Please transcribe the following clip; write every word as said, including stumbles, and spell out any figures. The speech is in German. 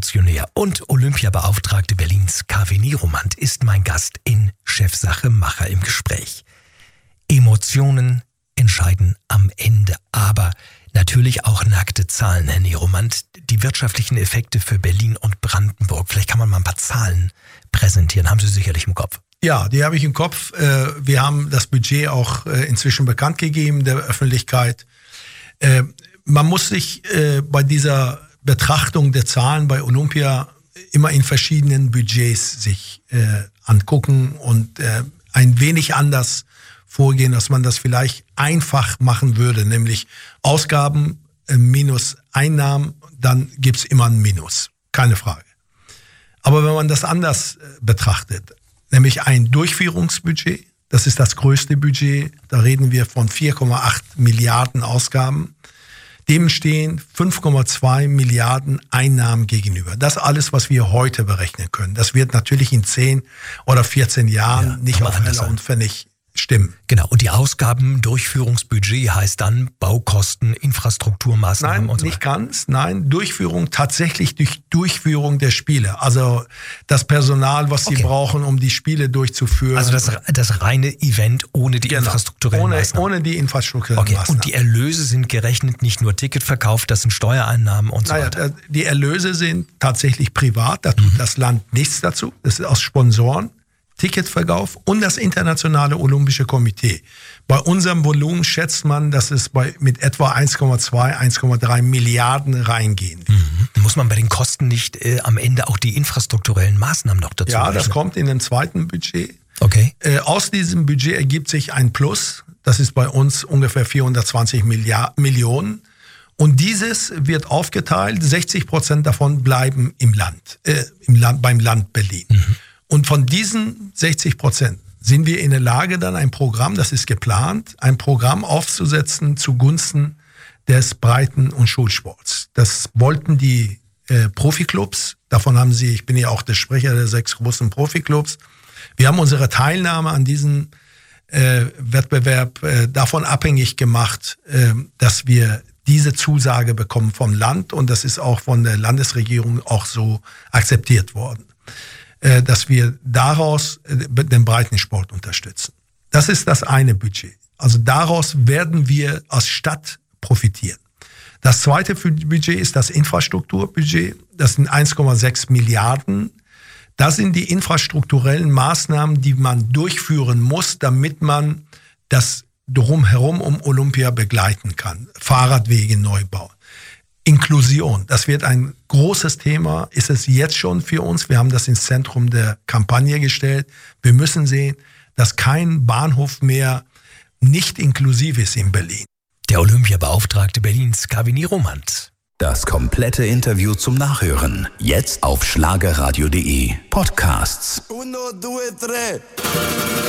Emotionär und Olympiabeauftragte Berlins Kaveh Niromand ist mein Gast in Chefsache Macher im Gespräch. Emotionen entscheiden am Ende, aber natürlich auch nackte Zahlen, Herr Niromand. Die wirtschaftlichen Effekte für Berlin und Brandenburg, vielleicht kann man mal ein paar Zahlen präsentieren, haben Sie sicherlich im Kopf. Ja, die habe ich im Kopf. Wir haben das Budget auch inzwischen bekannt gegeben der Öffentlichkeit. Man muss sich bei dieser Betrachtung der Zahlen bei Olympia immer in verschiedenen Budgets sich angucken und ein wenig anders vorgehen, dass man das vielleicht einfach machen würde, nämlich Ausgaben minus Einnahmen, dann gibt's immer ein Minus, keine Frage. Aber wenn man das anders betrachtet, nämlich ein Durchführungsbudget, das ist das größte Budget, da reden wir von vier Komma acht Milliarden Ausgaben, dem stehen fünf Komma zwei Milliarden Einnahmen gegenüber. Das alles, was wir heute berechnen können. Das wird natürlich in zehn oder vierzehn Jahren ja, nicht auf Heller und Pfennig stimmen. Genau, und die Ausgaben, Durchführungsbudget heißt dann Baukosten, Infrastrukturmaßnahmen nein, und so weiter. Nicht ganz, nein, Durchführung tatsächlich durch Durchführung der Spiele. Also das Personal, was okay. sie brauchen, um die Spiele durchzuführen. Also das, das reine Event ohne die genau. infrastrukturellen ohne, Maßnahmen. Ohne die infrastrukturellen okay. Maßnahmen. Und die Erlöse sind gerechnet, nicht nur Ticketverkauf, das sind Steuereinnahmen und so naja, weiter. Die Erlöse sind tatsächlich privat, da tut mhm. das Land nichts dazu. Das ist aus Sponsoren. Ticketverkauf und das Internationale Olympische Komitee. Bei unserem Volumen schätzt man, dass es bei, mit etwa eins Komma zwei, eins Komma drei Milliarden reingehen wird. Mhm. Muss man bei den Kosten nicht äh, am Ende auch die infrastrukturellen Maßnahmen noch dazu Ja, rechnen? Das kommt in dem zweiten Budget. Okay. Äh, aus diesem Budget ergibt sich ein Plus. Das ist bei uns ungefähr vierhundertzwanzig Millionen. Und dieses wird aufgeteilt. sechzig Prozent davon bleiben im Land, äh, im Land beim Land Berlin. Mhm. Und von diesen sechzig Prozent sind wir in der Lage, dann ein Programm, das ist geplant, ein Programm aufzusetzen zugunsten des Breiten- und Schulsports. Das wollten die äh, Profiklubs. Davon haben sie, ich bin ja auch der Sprecher der sechs großen Profiklubs. Wir haben unsere Teilnahme an diesem äh, Wettbewerb äh, davon abhängig gemacht, äh, dass wir diese Zusage bekommen vom Land. Und das ist auch von der Landesregierung auch so akzeptiert worden, dass wir daraus den Breitensport unterstützen. Das ist das eine Budget. Also daraus werden wir als Stadt profitieren. Das zweite Budget ist das Infrastrukturbudget. Das sind eins Komma sechs Milliarden. Das sind die infrastrukturellen Maßnahmen, die man durchführen muss, damit man das drumherum um Olympia begleiten kann. Fahrradwege neu bauen. Inklusion, das wird ein großes Thema, ist es jetzt schon für uns. Wir haben das ins Zentrum der Kampagne gestellt. Wir müssen sehen, dass kein Bahnhof mehr nicht inklusiv ist in Berlin. Der Olympiabeauftragte Berlins, Kaveh Niromand. Das komplette Interview zum Nachhören. Jetzt auf schlagerradio punkt de Podcasts. Uno, due, tre.